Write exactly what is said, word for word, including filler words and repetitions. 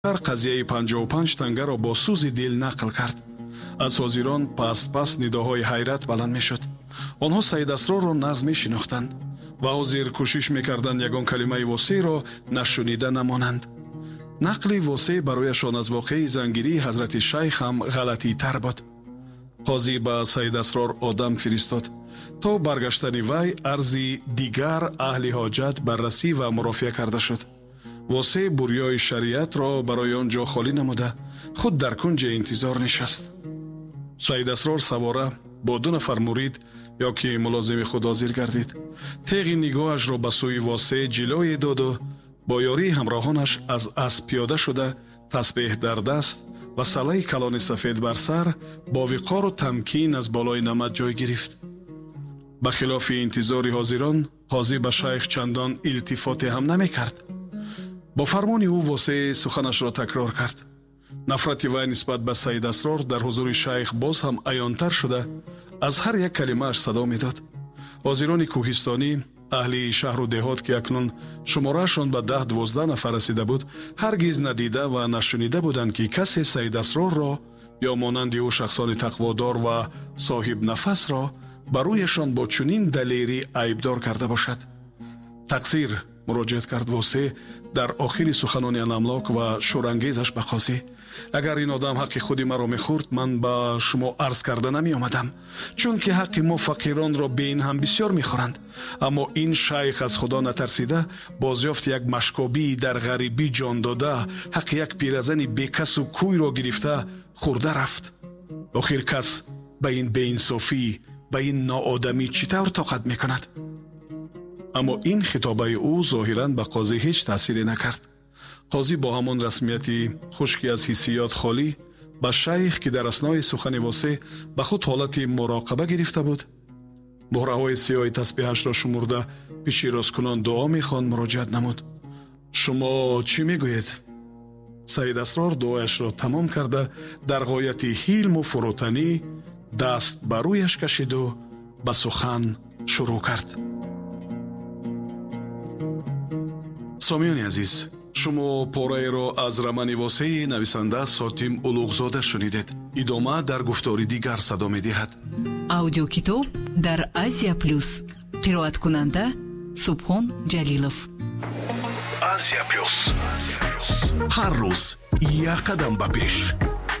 هر قضیه پنجاه و پنج تنگه را با سوز دل نقل کرد. از حاضران پست پست نداهای حیرت بلند می شد. آنها سید اسرار را نغز می شناختند و حاضر کوشش می کردند یگان کلمه واسع را نشنیده نمانند. نقل واسع برایشان از واقعه زنگیری حضرت شیخ هم غلطی تر بود. قاضی به سید اسرار آدم فرستاد تا برگشتن وی ارزی دیگر اهل حاجت بررسی و مرافعه کرده شد. واسه بوریای شریعت را برای آنجا خالی نموده خود در کنج انتظار نشست. سید اسرار سواره با دو نفر مرید یا که ملازم خود حاضر گردید. تیغ نگاهش را به سوی واسه جلوی داد و با یاری همراهانش از اسب پیاده شده تسبیح در دست و سله کلان سفید بر سر با وقار و تمکین از بالای نمد جای گرفت. به خلاف انتظار حاضران قاضی به شیخ چندان التفات هم نمی کرد. با فرمان او واسه سخنش را تکرار کرد. نفرت وی نسبت به سید اسرار در حضور شیخ باز هم عیانتر شده از هر یک کلمه اش صدا می داد. حاضران کوهستانی اهلی شهر و دهات که اکنون شمارهشان به ده دوازده نفر رسیده بود هرگز ندیده و نشنیده بودند که کسی سید اسرار را یا مانند او شخصان تقوادار و صاحب نفس را بر رویشان با چنین دلیری عیبدار کرده باشد. تقصیر مراجعت کرد واسه در آخر سخنان اناملاک و شورانگیزش به قاضی. اگر این آدم حق خودی مرا میخورد من به شما عرض کرده نمی آمدم، چون که حق ما فقیران را به این هم بسیار میخورند. اما این شیخ از خدا نترسیده بازیافت یک مشکابی در غریبی جان داده حق یک پیرزنی بیکس و کوی را گرفته خورده رفت. آخر کس به این بی‌انصافی به این ناآدمی چطور طاقت میکند؟ اما این خطابه او ظاهراً به قاضی هیچ تأثیری نکرد. قاضی با همان رسمیتی خشکی از حسیات خالی به شیخ که در اثنای سخن واسه به خود حالت مراقبه گرفته بود مهره‌های سیاه تسبیحش را شمرده پیش راست کنان دعا میخواند مراجعت نمود. شما چی میگویید؟ سید اسرار دعایش را تمام کرده در غایت حلم و فروتنی دست بر رویش کشید و به سخن شروع کرد. سامیان عزیز، شما پاره را از رمانی واسه نویسنده ساتیم اولوغزاده شنیدید. ادامه در گفتاری دیگر صدا می دهد. аудио китоб дар Азия Плюс. қироат кунанда Субҳон Ҷалилов. Азия Плюс. ҳар рӯз як қадам ба пеш.